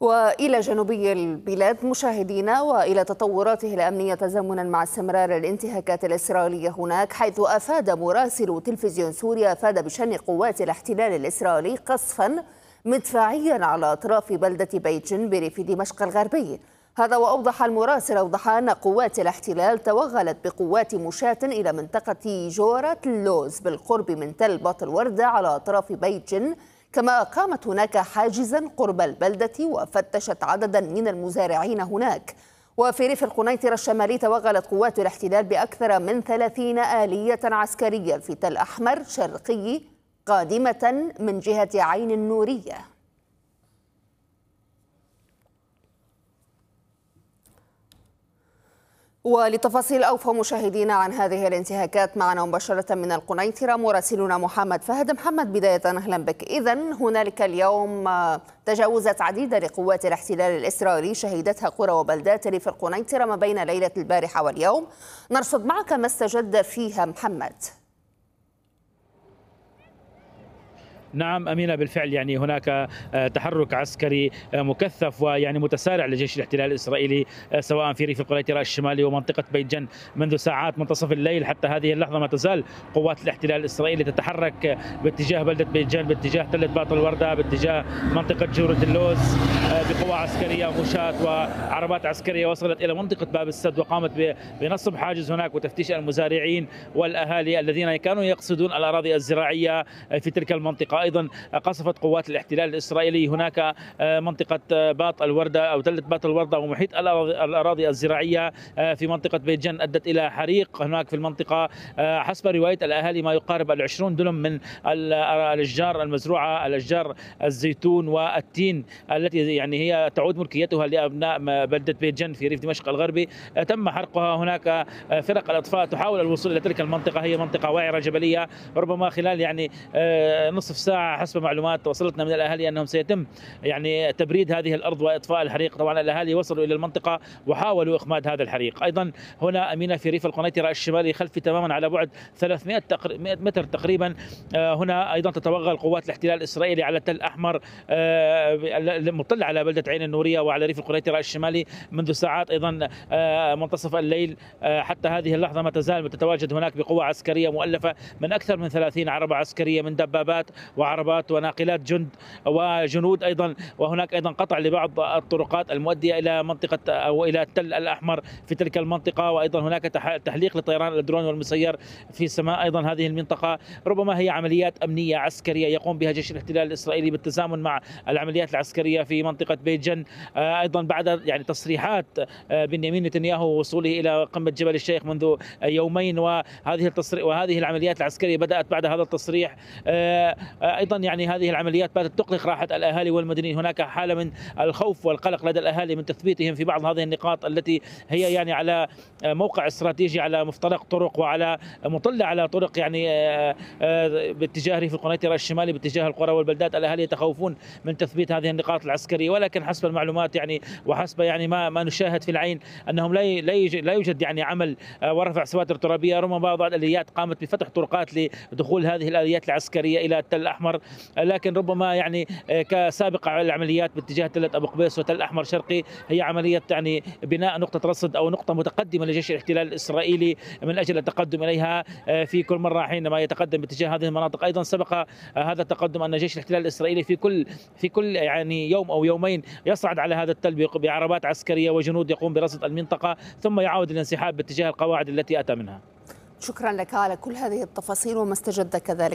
وإلى جنوبي البلاد مشاهدينا، وإلى تطوراته الأمنية تزامنا مع استمرار الانتهاكات الإسرائيلية هناك، حيث أفاد مراسل تلفزيون سوريا بشن قوات الاحتلال الإسرائيلي قصفا مدفعيا على أطراف بلدة بيت-جن بريف دمشق الغربي. هذا وأوضح المراسل أن قوات الاحتلال توغلت بقوات مشاة إلى منطقة جورة اللوز بالقرب من تل باط الوردة على أطراف بيت-جن، كما أقامت هناك حاجزا قرب البلدة وفتشت عددا من المزارعين هناك. وفي ريف القنيطرة الشمالي توغلت قوات الاحتلال بأكثر من 30 آلية عسكرية في تل أحمر شرقي قادمة من جهة عين النورية. ولتفاصيل أوفى مشاهدينا عن هذه الانتهاكات معنا مباشرة من القنيطرة مراسلنا محمد فهد. محمد، بداية أهلا بك. إذن هنالك اليوم تجاوزات عديدة لقوات الاحتلال الإسرائيلي شهدتها قرى وبلدات ريف القنيطرة ما بين ليلة البارحة واليوم. نرصد معك ما استجد فيها محمد. نعم أمينة، بالفعل يعني هناك تحرك عسكري مكثف ويعني متسارع لجيش الاحتلال الإسرائيلي سواء في ريف القنيطرة الشمالي ومنطقة بيت-جن منذ ساعات منتصف الليل حتى هذه اللحظة. ما تزال قوات الاحتلال الإسرائيلي تتحرك باتجاه بلدة بيت-جن، باتجاه تلة باط الوردة، باتجاه منطقة جورة اللوز بقوة عسكرية مشاة وعربات عسكرية وصلت إلى منطقة باب السد وقامت بنصب حاجز هناك وتفتيش المزارعين والأهالي الذين كانوا يقصدون الأراضي الزراعية في تلك المنطقة. أيضا قصفت قوات الاحتلال الإسرائيلي هناك منطقة باط الوردة أو تلة باط الوردة ومحيط الأراضي الزراعية في منطقة بيت-جن، أدت إلى حريق هناك في المنطقة حسب رواية الأهالي ما يقارب 20 دلم من الأشجار المزروعة، الأشجار الزيتون والتين التي يعني هي تعود ملكيتها لأبناء بلدة بيت-جن في ريف دمشق الغربي. تم حرقها. هناك فرق الأطفاء تحاول الوصول إلى تلك المنطقة، هي منطقة وعرة جبلية، ربما خلال يعني نصف ساعة حسب معلومات وصلتنا من الأهالي أنهم سيتم يعني تبريد هذه الأرض وإطفاء الحريق. طبعا الأهالي وصلوا إلى المنطقة وحاولوا إخماد هذا الحريق. أيضا هنا أمينة في ريف القنيطرة الشمالي خلفي تماما على بعد 300 متر تقريبا، هنا أيضا تتوغل قوات الاحتلال الإسرائيلي على تل أحمر مطلع على بلدة عين النورية وعلى ريف القنيطرة الشمالي منذ ساعات أيضا منتصف الليل حتى هذه اللحظة. ما تزال تتواجد هناك بقوة عسكرية مؤلفة من أكثر من 30 عربة عسكرية من دبابات وعربات وناقلات جند وجنود أيضا، وهناك أيضا قطع لبعض الطرقات المؤدية إلى منطقة أو إلى التل الأحمر في تلك المنطقة، وأيضا هناك تحليق لطيران الدرون والمسير في سماء أيضا هذه المنطقة. ربما هي عمليات أمنية عسكرية يقوم بها جيش الاحتلال الإسرائيلي بالتزامن مع العمليات العسكرية في منطقة بيت-جن، أيضا بعد يعني تصريحات بنيامين نتنياهو وصوله إلى قمة جبل الشيخ منذ يومين، وهذه العمليات العسكرية بدأت بعد هذا التصريح. أيضا يعني هذه العمليات باتت تقلق راحة الأهالي والمدنيين. هناك حالة من الخوف والقلق لدى الأهالي من تثبيتهم في بعض هذه النقاط التي هي يعني على موقع استراتيجي على مفترق طرق وعلى مطلة على طرق يعني باتجاه ريف القنيطرة الشمالي باتجاه القرى والبلدات. الأهالي يتخوفون من تثبيت هذه النقاط العسكرية، ولكن حسب المعلومات يعني وحسب يعني ما نشاهد في العين أنهم لا يوجد يعني عمل ورفع سواتر ترابية. ربما بعض الآليات قامت بفتح طرقات لدخول هذه الآليات العسكرية إلى التل الأحمر، لكن ربما يعني كسابقة على العمليات باتجاه تلة أبو قبيس وتل أحمر شرقي هي عملية يعني بناء نقطة رصد أو نقطة متقدمة لجيش الاحتلال الإسرائيلي من أجل التقدم إليها في كل مرة حينما يتقدم باتجاه هذه المناطق. أيضا سبق هذا التقدم أن جيش الاحتلال الإسرائيلي في كل يعني يوم أو يومين يصعد على هذا التل بعربات عسكرية وجنود يقوم برصد المنطقة ثم يعاود الانسحاب باتجاه القواعد التي أتى منها. شكرا لك على كل هذه التفاصيل وما استجد كذلك.